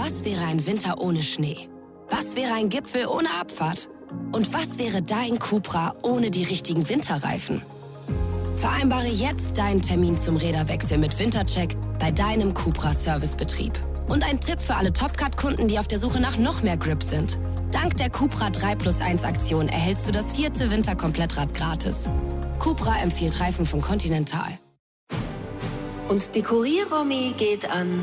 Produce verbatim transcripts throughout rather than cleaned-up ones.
Was wäre ein Winter ohne Schnee? Was wäre ein Gipfel ohne Abfahrt? Und was wäre dein Cupra ohne die richtigen Winterreifen? Vereinbare jetzt deinen Termin zum Räderwechsel mit Wintercheck bei deinem Cupra-Servicebetrieb. Und ein Tipp für alle Topcat-Kunden, die auf der Suche nach noch mehr Grip sind. Dank der Cupra drei plus eins Aktion erhältst du das vierte Winterkomplettrad gratis. Cupra empfiehlt Reifen von Continental. Und die Kurier-Romy geht an...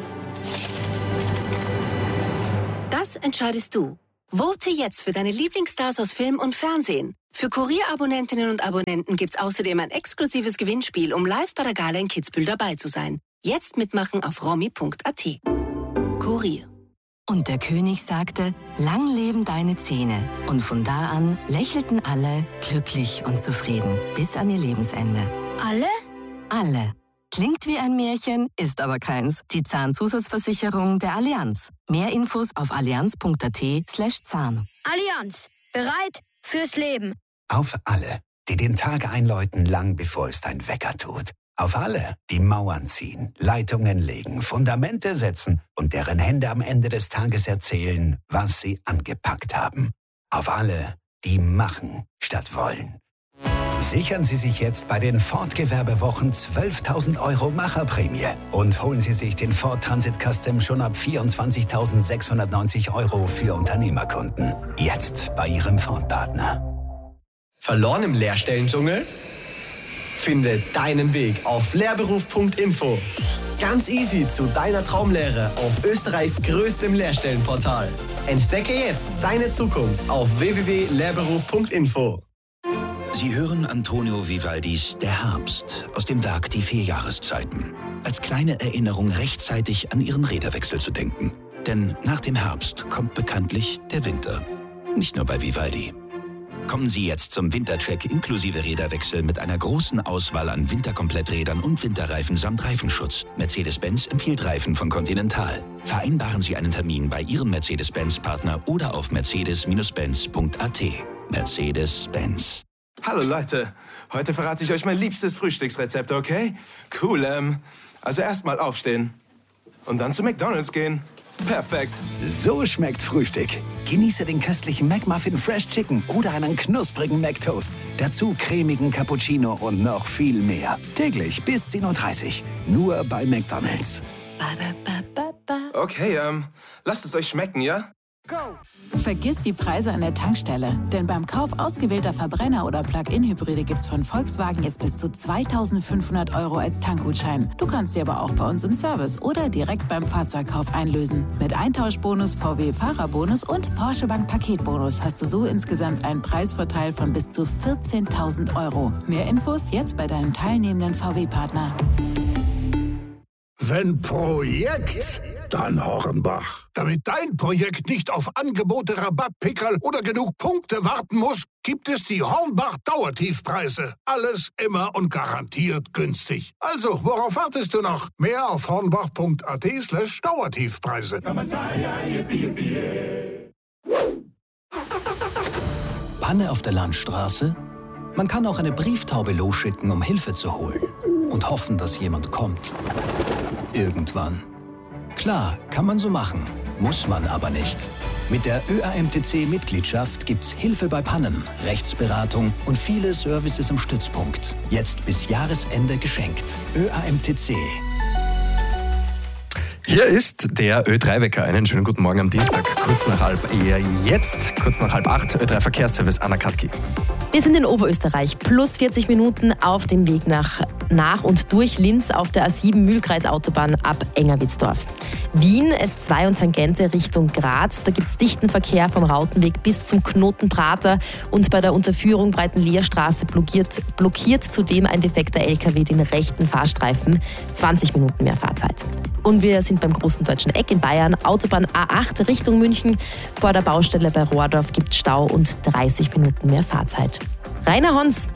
Das entscheidest du. Vote jetzt für deine Lieblingsstars aus Film und Fernsehen. Für Kurier-Abonnentinnen und Abonnenten gibt's außerdem ein exklusives Gewinnspiel, um live bei der Gala in Kitzbühel dabei zu sein. Jetzt mitmachen auf romy punkt a t. Kurier. Und der König sagte, lang leben deine Zähne. Und von da an lächelten alle glücklich und zufrieden bis an ihr Lebensende. Alle? Alle. Klingt wie ein Märchen, ist aber keins. Die Zahnzusatzversicherung der Allianz. Mehr Infos auf allianz punkt a t slash Zahn. Allianz. Bereit fürs Leben. Auf alle, die den Tag einläuten, lang bevor es dein Wecker tut. Auf alle, die Mauern ziehen, Leitungen legen, Fundamente setzen und deren Hände am Ende des Tages erzählen, was sie angepackt haben. Auf alle, die machen statt wollen. Sichern Sie sich jetzt bei den Ford-Gewerbewochen zwölftausend Euro Macherprämie und holen Sie sich den Ford Transit Custom schon ab vierundzwanzigtausendsechshundertneunzig Euro für Unternehmerkunden. Jetzt bei Ihrem Ford-Partner. Verloren im Lehrstellendschungel? Finde deinen Weg auf lehrberuf punkt info. Ganz easy zu deiner Traumlehre auf Österreichs größtem Lehrstellenportal. Entdecke jetzt deine Zukunft auf w w w punkt lehrberuf punkt info. Sie hören Antonio Vivaldis Der Herbst aus dem Werk Die vier Jahreszeiten. Als kleine Erinnerung rechtzeitig an Ihren Räderwechsel zu denken. Denn nach dem Herbst kommt bekanntlich der Winter. Nicht nur bei Vivaldi. Kommen Sie jetzt zum Wintercheck inklusive Räderwechsel mit einer großen Auswahl an Winterkompletträdern und Winterreifen samt Reifenschutz. Mercedes-Benz empfiehlt Reifen von Continental. Vereinbaren Sie einen Termin bei Ihrem Mercedes-Benz-Partner oder auf mercedes benz punkt a t. Mercedes-Benz. Hallo Leute, heute verrate ich euch mein liebstes Frühstücksrezept, okay? Cool, ähm, also erstmal aufstehen und dann zu McDonald's gehen. Perfekt. So schmeckt Frühstück. Genieße den köstlichen McMuffin Fresh Chicken oder einen knusprigen McToast. Dazu cremigen Cappuccino und noch viel mehr. Täglich bis zehn Uhr dreißig. Nur bei McDonald's. Okay, ähm, lasst es euch schmecken, ja? Go! Vergiss die Preise an der Tankstelle, denn beim Kauf ausgewählter Verbrenner- oder Plug-in-Hybride gibt's von Volkswagen jetzt bis zu zweitausendfünfhundert Euro als Tankgutschein. Du kannst sie aber auch bei uns im Service oder direkt beim Fahrzeugkauf einlösen. Mit Eintauschbonus, V W-Fahrerbonus und Porsche Bank Paketbonus hast du so insgesamt einen Preisvorteil von bis zu vierzehntausend Euro. Mehr Infos jetzt bei deinem teilnehmenden V W-Partner. Wenn Projekt, dann Hornbach. Damit dein Projekt nicht auf Angebote, Rabattpickerl oder genug Punkte warten muss, gibt es die Hornbach Dauertiefpreise. Alles immer und garantiert günstig. Also, worauf wartest du noch? Mehr auf hornbach punkt a t slash Dauertiefpreise. Panne auf der Landstraße? Man kann auch eine Brieftaube losschicken, um Hilfe zu holen. Und hoffen, dass jemand kommt. Irgendwann. Klar, kann man so machen. Muss man aber nicht. Mit der Ö A M T C-Mitgliedschaft gibt's Hilfe bei Pannen, Rechtsberatung und viele Services im Stützpunkt. Jetzt bis Jahresende geschenkt. Ö A M T C. Hier ist der Ö drei Wecker. Einen schönen guten Morgen am Dienstag, kurz nach halb, eher jetzt, kurz nach halb acht, Ö drei Verkehrsservice, Anna Katki. Wir sind in Oberösterreich, plus vierzig Minuten auf dem Weg nach, nach und durch Linz auf der A sieben Mühlkreisautobahn ab Engerwitzdorf. Wien, S zwei und Tangente Richtung Graz, da gibt es dichten Verkehr vom Rautenweg bis zum Knoten Prater und bei der Unterführung Breitenleerstraße blockiert, blockiert zudem ein defekter L K W den rechten Fahrstreifen, zwanzig Minuten mehr Fahrzeit. Und wir sind beim großen deutschen Eck in Bayern, Autobahn A acht Richtung München, vor der Baustelle bei Rohrdorf gibt es Stau und dreißig Minuten mehr Fahrzeit. Rainer Hons.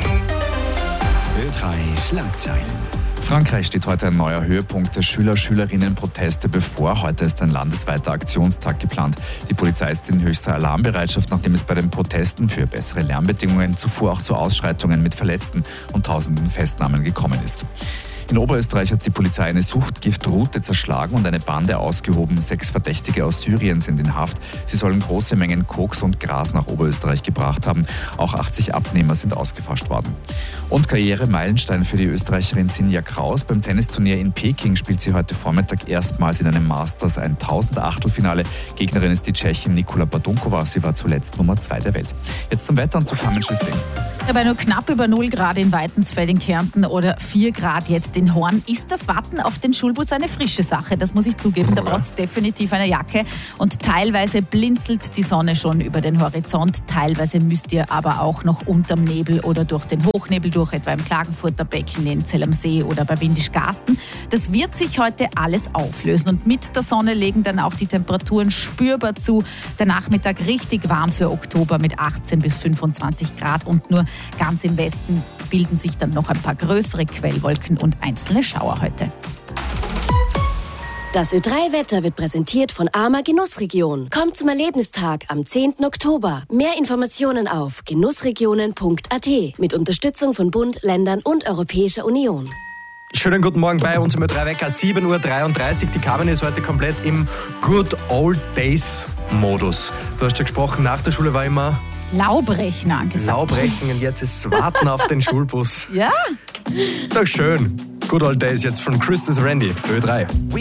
Ö drei Schlagzeilen. Frankreich steht heute ein neuer Höhepunkt der Schüler-Schülerinnen-Proteste bevor. Heute ist ein landesweiter Aktionstag geplant. Die Polizei ist in höchster Alarmbereitschaft, nachdem es bei den Protesten für bessere Lärmbedingungen zuvor auch zu Ausschreitungen mit Verletzten und tausenden Festnahmen gekommen ist. In Oberösterreich hat die Polizei eine Suchtgiftroute zerschlagen und eine Bande ausgehoben. Sechs Verdächtige aus Syrien sind in Haft. Sie sollen große Mengen Koks und Gras nach Oberösterreich gebracht haben. Auch achtzig Abnehmer sind ausgefasst worden. Und Karrieremeilenstein für die Österreicherin Sinja Kraus. Beim Tennisturnier in Peking spielt sie heute Vormittag erstmals in einem Masters tausend Achtelfinale. Gegnerin ist die Tschechin Nikola Badunkova. Sie war zuletzt Nummer zwei der Welt. Jetzt zum Wetter und zu Carmen Schüssling. Ja, bei nur knapp über null Grad in Weitensfeld in Kärnten oder vier Grad jetzt in Horn ist das Warten auf den Schulbus eine frische Sache. Das muss ich zugeben. Da braucht es definitiv eine Jacke. Und teilweise blinzelt die Sonne schon über den Horizont. Teilweise müsst ihr aber auch noch unterm Nebel oder durch den Hochnebel durch, etwa im Klagenfurter Becken, in Zell am See oder bei Windischgarsten. Das wird sich heute alles auflösen. Und mit der Sonne legen dann auch die Temperaturen spürbar zu. Der Nachmittag richtig warm für Oktober mit achtzehn bis fünfundzwanzig Grad und nur ganz im Westen bilden sich dann noch ein paar größere Quellwolken und einzelne Schauer heute. Das Ö drei Wetter wird präsentiert von Arma Genussregion. Kommt zum Erlebnistag am zehnten Oktober. Mehr Informationen auf genussregionen punkt a t mit Unterstützung von Bund, Ländern und Europäischer Union. Schönen guten Morgen bei uns im Ö drei Wecker, sieben Uhr dreiunddreißig. Die Carmen ist heute komplett im Good Old Days Modus. Du hast ja gesprochen, nach der Schule war immer Laubrechen angesagt. Laubrechen und jetzt ist Warten auf den Schulbus. Ja. Doch schön. Good Old Days jetzt von Christus Randy, Ö drei.